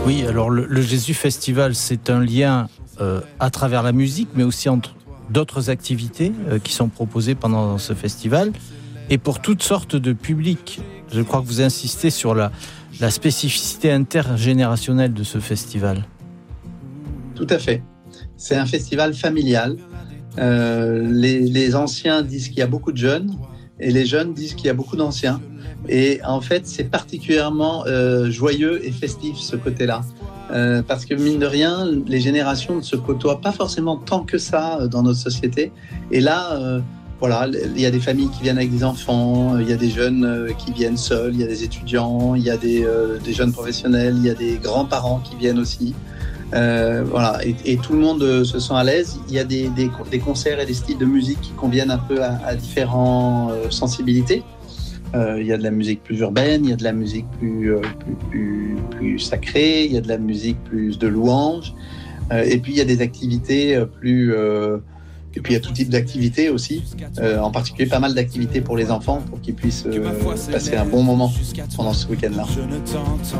Oui, alors le Jésus Festival, c'est un lien à travers la musique, mais aussi entre d'autres activités qui sont proposées pendant ce festival, et pour toutes sortes de publics. Je crois que vous insistez sur la spécificité intergénérationnelle de ce festival. Tout à fait. C'est un festival familial. Les anciens disent qu'il y a beaucoup de jeunes, et les jeunes disent qu'il y a beaucoup d'anciens. Et en fait, c'est particulièrement joyeux et festif, ce côté-là. Parce que mine de rien, les générations ne se côtoient pas forcément tant que ça dans notre société. Et là, voilà, il y a des familles qui viennent avec des enfants, il y a des jeunes qui viennent seuls, il y a des étudiants, il y a des jeunes professionnels, il y a des grands-parents qui viennent aussi. Voilà, et tout le monde se sent à l'aise. Il y a des concerts et des styles de musique qui conviennent un peu à différentes sensibilités. Il y a de la musique plus urbaine, il y a de la musique plus sacrée, il y a de la musique plus de louanges, et puis il y a des activités et puis il y a tout type d'activités aussi, en particulier pas mal d'activités pour les enfants pour qu'ils puissent passer un bon moment pendant ce week-end-là.